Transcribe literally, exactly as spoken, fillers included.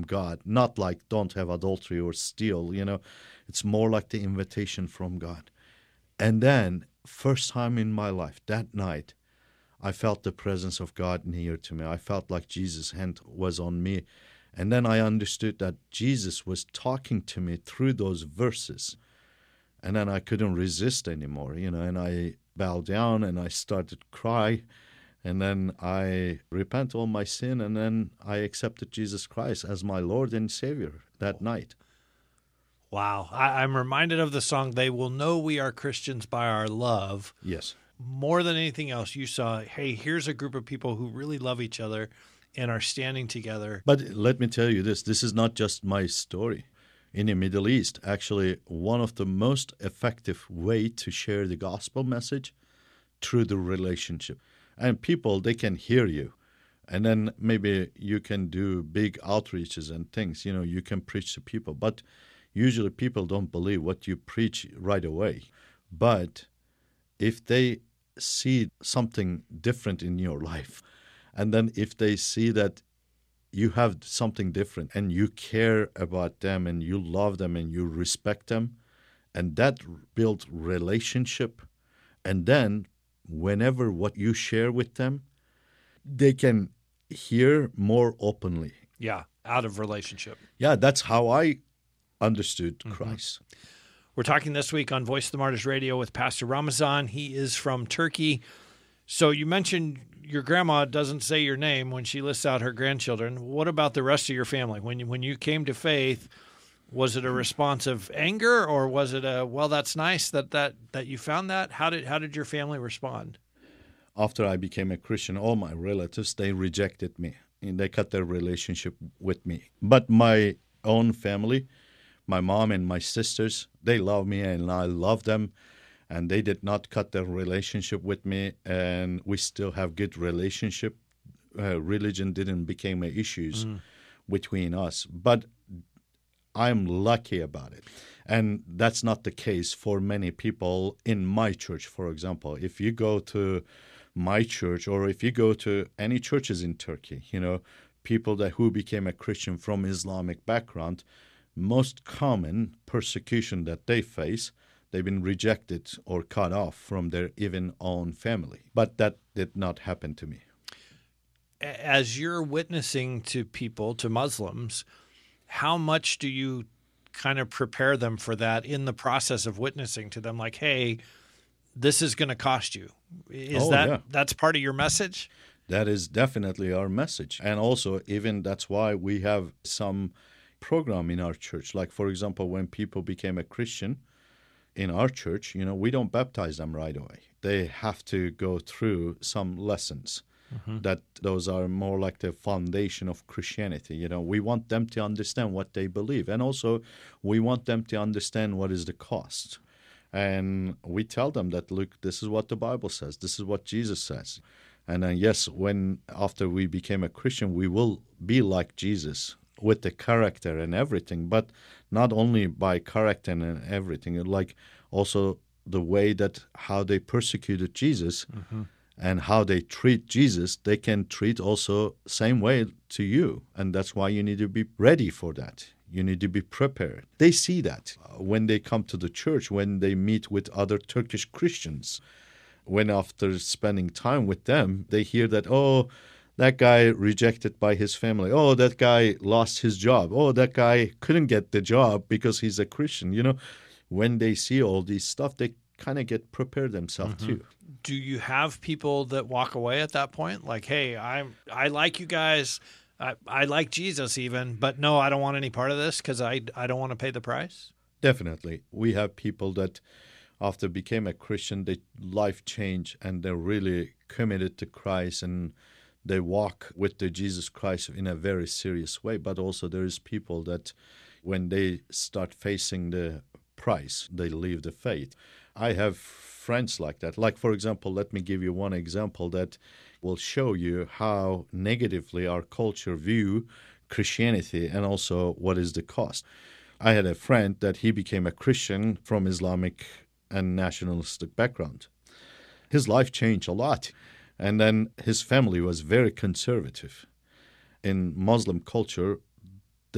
God, not like don't have adultery or steal, you know. It's more like the invitation from God. And then, first time in my life, that night, I felt the presence of God near to me. I felt like Jesus' hand was on me. And then I understood that Jesus was talking to me through those verses. And then I couldn't resist anymore, you know, and I bowed down and I started to cry. And then I repent all my sin, and then I accepted Jesus Christ as my Lord and Savior that night. Wow. I, I'm reminded of the song, They Will Know We Are Christians by Our Love. Yes. More than anything else, you saw, hey, here's a group of people who really love each other and are standing together. But let me tell you this, this is not just my story. In the Middle East, actually, one of the most effective way to share the gospel message through the relationship. And people, they can hear you. And then maybe you can do big outreaches and things. You know, you can preach to people. But usually people don't believe what you preach right away. But if they see something different in your life, and then if they see that you have something different and you care about them and you love them and you respect them, and that builds relationship, and then whenever what you share with them, they can hear more openly. Yeah, out of relationship. Yeah, that's how I understood Christ. Mm-hmm. We're talking this week on Voice of the Martyrs Radio with Pastor Ramazan. He is from Turkey. So you mentioned your grandma doesn't say your name when she lists out her grandchildren. What about the rest of your family? When you, when you came to faith, was it a response of anger, or was it a, well, that's nice that, that, that you found that? How did how did your family respond? After I became a Christian, all my relatives, they rejected me. And they cut their relationship with me. But my own family, my mom and my sisters, they love me and I love them. And they did not cut their relationship with me. And we still have good relationship. Uh, religion didn't become issues mm. between us. But I'm lucky about it. And that's not the case for many people in my church, for example. If you go to my church, or if you go to any churches in Turkey, you know, people that who became a Christian from Islamic background, most common persecution that they face, they've been rejected or cut off from their even own family. But that did not happen to me. As you're witnessing to people, to Muslims, how much do you kind of prepare them for that in the process of witnessing to them? Like, hey, this is going to cost you. Is oh, that yeah. that's part of your message? That is definitely our message. And also, even that's why we have some program in our church. Like, for example, when people became a Christian in our church, you know, we don't baptize them right away. They have to go through some lessons. Mm-hmm. That those are more like the foundation of Christianity. You know, we want them to understand what they believe. And also, we want them to understand what is the cost. And we tell them that, look, this is what the Bible says. This is what Jesus says. And then, yes, when after we became a Christian, we will be like Jesus with the character and everything. But not only by character and everything, like also the way that how they persecuted Jesus. Mm-hmm. And how they treat Jesus, they can treat also same way to you. And that's why you need to be ready for that. You need to be prepared. They see that when they come to the church, when they meet with other Turkish Christians. When after spending time with them, they hear that, oh, that guy rejected by his family. Oh, that guy lost his job. Oh, that guy couldn't get the job because he's a Christian. You know, when they see all these stuff, they kind of get prepared themselves mm-hmm. too. Do you have people that walk away at that point? Like, hey, I'm, I like you guys. I, I like Jesus even, but no, I don't want any part of this because I, I don't want to pay the price? Definitely. We have people that after became a Christian, they life changed and they're really committed to Christ and they walk with the Jesus Christ in a very serious way. But also there is people that when they start facing the price, they leave the faith. I have friends like that. Like, for example, let me give you one example that will show you how negatively our culture view Christianity and also what is the cost. I had a friend that he became a Christian from Islamic and nationalistic background. His life changed a lot. And then his family was very conservative. In Muslim culture,